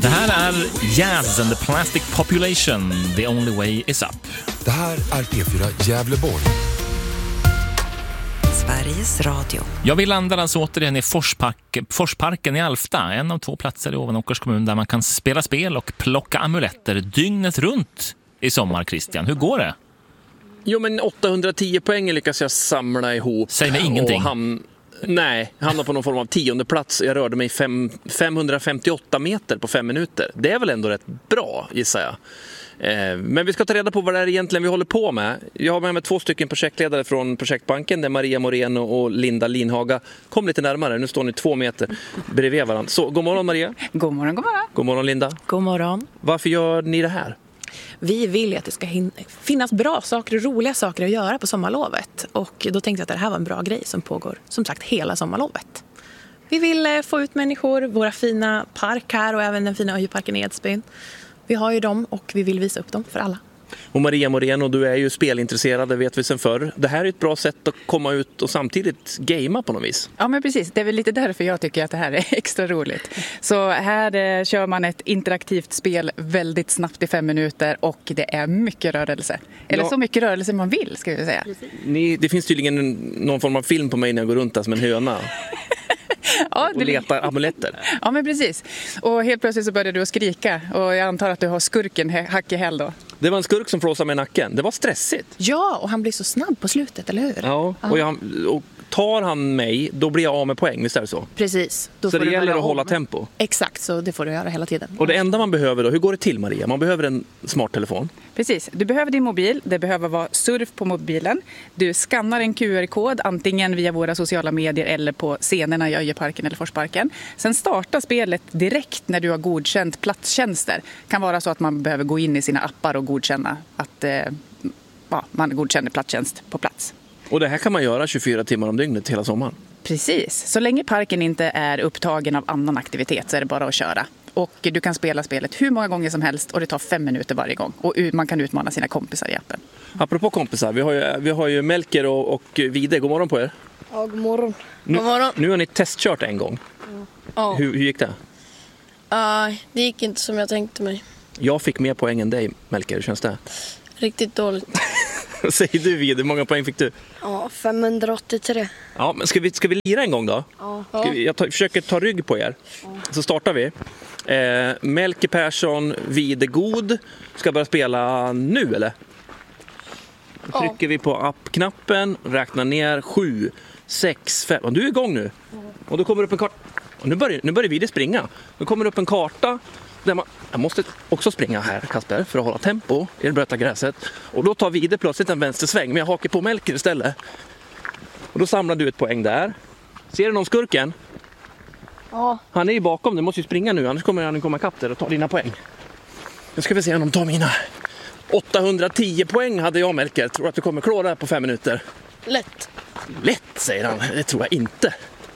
Det här är Jazz and the Plastic Population, The Only Way Is Up. Det här är P4 Gävleborg. Sveriges Radio. Jag vill landa alltså återigen i Forsparken i Alfta, en av 2 platser i Ovanåkers kommun där man kan spela spel och plocka amuletter dygnet runt i sommar. Christian, hur går det? Jo, men 810 poäng lyckas jag samla ihop. Säg mig ingenting. Hamnade på någon form av 10:e plats. Jag rörde mig 558 meter på 5 minuter. Det är väl ändå rätt bra, gissar jag. Men vi ska ta reda på vad det är egentligen vi håller på med. Jag har med mig 2 stycken projektledare från Projektbanken. Det är Maria Moreno och Linda Linhaga. Kom lite närmare, nu står ni 2 meter bredvid varandra. Så, god morgon Maria. God morgon, god morgon. God morgon Linda. God morgon. Varför gör ni det här? Vi vill att det ska finnas bra saker och roliga saker att göra på sommarlovet. Och då tänkte jag att det här var en bra grej som pågår, som sagt, hela sommarlovet. Vi vill få ut människor, våra fina park här och även den fina Öjeparken i Edsbyn. Vi har ju dem och vi vill visa upp dem för alla. Och Maria Moreno, du är ju spelintresserad, det vet vi sedan förr. Det här är ett bra sätt att komma ut och samtidigt gamea på något vis. Ja, men precis. Det är väl lite därför jag tycker att det här är extra roligt. Så här kör man ett interaktivt spel väldigt snabbt i 5 minuter och det är mycket rörelse. Eller så mycket rörelse man vill, ska vi säga. Det finns tydligen någon form av film på mig när jag går runt där som en höna. Ja, och letar amuletter. Ja, men precis. Och helt plötsligt så började du att skrika. Och jag antar att du har skurken hack i häl då. Det var en skurk som flåsade med nacken. Det var stressigt. Ja, och han blir så snabb på slutet, eller hur? Ja, och tar han mig, då blir jag av med poäng, visst är det så? Precis. Så det gäller att hålla tempo? Exakt, så det får du göra hela tiden. Och det enda man behöver då, hur går det till Maria? Man behöver en smarttelefon. Precis, du behöver din mobil, det behöver vara surf på mobilen. Du skannar en QR-kod antingen via våra sociala medier eller på scenerna i Öjeparken eller Forsparken. Sen startar spelet direkt när du har godkänt platstjänster. Det kan vara så att man behöver gå in i sina appar och godkänna att man godkänner platstjänst på plats. Och det här kan man göra 24 timmar om dygnet hela sommaren? Precis, så länge parken inte är upptagen av annan aktivitet så är det bara att köra. Och du kan spela spelet hur många gånger som helst och det tar 5 minuter varje gång. Och man kan utmana sina kompisar i appen. Apropå kompisar, vi har ju Melker och Vide. God morgon på er. Ja, god morgon. Nu har ni testkört en gång. Ja. Hur gick det? Det gick inte som jag tänkte mig. Jag fick mer poäng än dig, Melker. Hur känns det? Riktigt dåligt. Säger du, Vide? Hur många poäng fick du? Ja, 583. Ja, men ska vi lira en gång då? Ja. Jag försöker ta rygg på er. Så startar vi. Melker Persson, Vide God. Ska börja spela nu, eller? Då trycker vi på appknappen, räknar ner 7, 6, 5. Och du är igång nu. Och då kommer upp en karta. Och nu börjar Vide springa. Då kommer upp en karta. Jag måste också springa här, Kasper, för att hålla tempo i det blöta gräset. Och då tar Vide plötsligt en vänstersväng, men jag hakar på Melker istället. Och då samlar du ett poäng där. Ser du någon skurken? Ja. Han är ju bakom, du måste ju springa nu, annars kommer han komma ikapp där och ta dina poäng. Nu ska vi se om de tar mina. 810 poäng hade jag, Melker. Tror att du kommer klara det på 5 minuter? Lätt. Lätt, säger han. Det tror jag inte.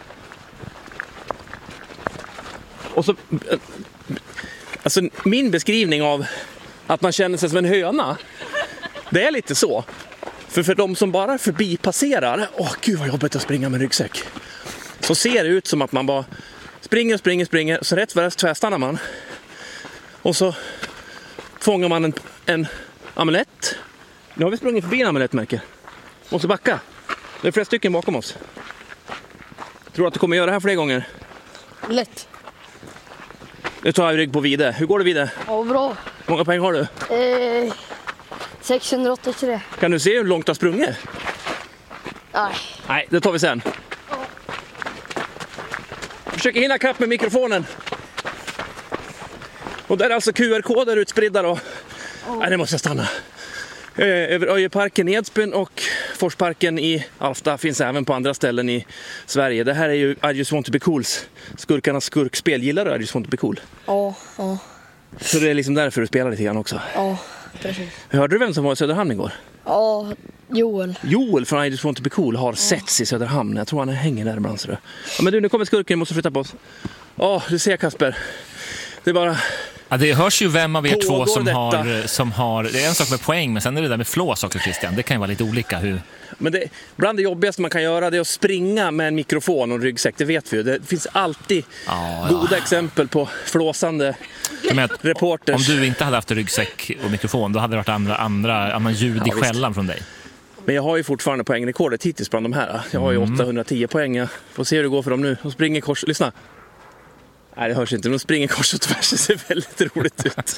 Och så... Alltså min beskrivning av att man känner sig som en höna, det är lite så. För de som bara förbipasserar, gud vad jobbigt att springa med ryggsäck. Så ser det ut som att man bara springer, så rätt vad tvärstannar man. Och så fångar man en amulett. Nu har vi sprungit förbi en amulett, Melker. Måste backa. Det är flera stycken bakom oss. Tror du att du kommer göra det här fler gånger? Lätt. Nu tar jag rygg på Vide. Hur går det, Vide? Ja, bra. Hur många poäng har du? 683. Kan du se hur långt du har sprungit? Nej, det tar vi sen. Försöker hinna kapp med mikrofonen. Och där är alltså QR-koder utspridda då. Nej, det måste jag stanna. Över Öjeparken i Edsbyn och Forsparken i Alfta finns även på andra ställen i Sverige. Det här är ju I Just Want To Be Cools, skurkarnas skurkspel. Gillar du I Just Want To Be Cool? Ja. Så det är liksom därför du spelar lite grann också? Ja, precis. Hörde du vem som var i Söderhamn igår? Ja, Joel. Joel från I Just Want To Be Cool har setts i Söderhamn. Jag tror han hänger där ibland. Ja, men du, nu kommer skurken, måste flytta på oss. Du ser Kasper. Det är bara Ja, det hörs ju vem av er två som har... Det är en sak med poäng, men sen är det där med flås också, Christian. Det kan ju vara lite olika hur... Men bland det jobbigaste man kan göra det är att springa med en mikrofon och en ryggsäck, det vet vi ju. Det finns alltid goda exempel på flåsande reporters. Om du inte hade haft ryggsäck och mikrofon, då hade det varit annan ljud i skällan från dig. Men jag har ju fortfarande poängrekordet hittills bland de här. Jag har ju 810 poäng. Jag får se hur det går för dem nu. De springer kors... Lyssna. Nej, det hörs inte. De springer kors och tvärs. Det ser väldigt roligt ut.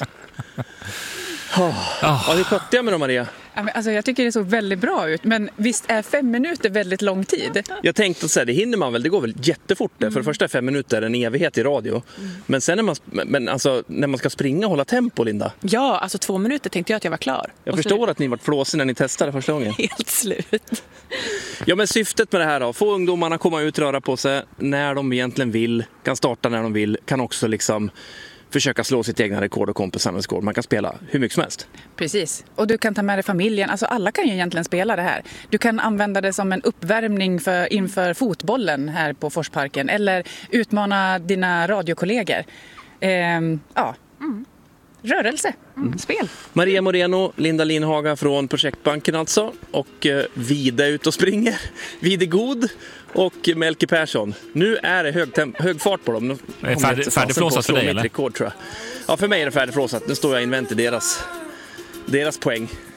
Ja, hur skötte jag med dem, Maria? Alltså, jag tycker det såg väldigt bra ut. Men visst är 5 minuter väldigt lång tid? Jag tänkte att det hinner man väl. Det går väl jättefort. För det första är 5 minuter en evighet i radio. Men sen när man ska springa och hålla tempo, Linda. Ja, alltså 2 minuter tänkte jag att jag var klar. Jag förstår att ni varit flåsiga när ni testade första gången. Helt slut. Ja, men syftet med det här då. Få ungdomarna komma ut, röra på sig när de egentligen vill. Kan starta när de vill. Kan också liksom... försöka slå sitt egna rekord och kompisarnas rekord. Man kan spela hur mycket som helst. Precis. Och du kan ta med dig familjen. Alltså alla kan ju egentligen spela det här. Du kan använda det som en uppvärmning inför fotbollen här på Forsparken. Eller utmana dina radiokollegor. Rörelse. Spel. Maria Moreno, Linda Linhaga från Projektbanken alltså. Och Vide ut och springer. Vide God och Melke Persson. Nu är det hög fart på dem. Färdigflåsat för dig, eller? Rekord, tror jag. Ja, för mig är det färdigflåsat. Nu står jag invänt i deras poäng.